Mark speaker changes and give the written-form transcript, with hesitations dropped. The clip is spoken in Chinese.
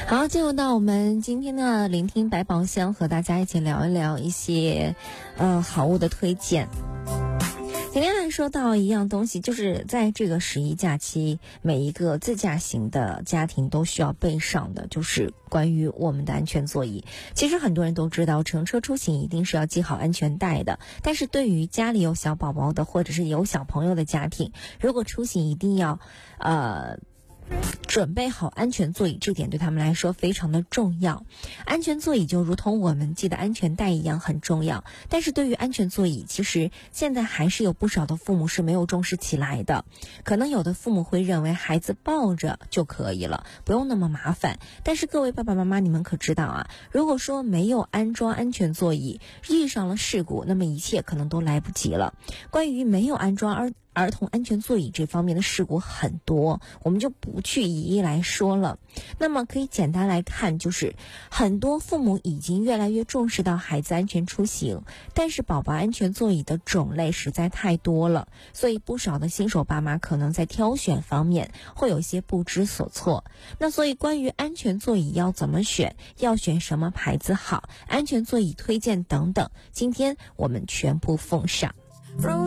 Speaker 1: 好，进入到我们今天的聆听百宝箱，和大家一起聊一聊一些好物的推荐。今天还说到一样东西，就是在这个十一假期，每一个自驾型的家庭都需要备上的，就是关于我们的安全座椅。其实很多人都知道，乘车出行一定是要系好安全带的，但是对于家里有小宝宝的或者是有小朋友的家庭，如果出行一定要准备好安全座椅，这点对他们来说非常的重要。安全座椅就如同我们系的安全带一样很重要，但是对于安全座椅，其实现在还是有不少的父母是没有重视起来的。可能有的父母会认为孩子抱着就可以了，不用那么麻烦。但是各位爸爸妈妈，你们可知道啊，如果说没有安装安全座椅，遇上了事故，那么一切可能都来不及了。关于没有安装儿童安全座椅这方面的事故很多，我们就不去一一来说了。那么可以简单来看，就是很多父母已经越来越重视到孩子安全出行，但是宝宝安全座椅的种类实在太多了，所以不少的新手爸妈可能在挑选方面会有一些不知所措。那所以关于安全座椅要怎么选，要选什么牌子好，安全座椅推荐等等，今天我们全部奉上。